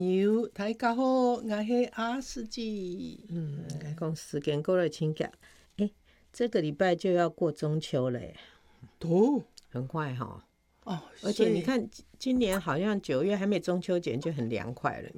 友大家好，我是阿司基。 来讲时间过得真快，这个礼拜就要过中秋了耶，很快哈。而且你看，今年好像9月还没中秋节就很凉快了。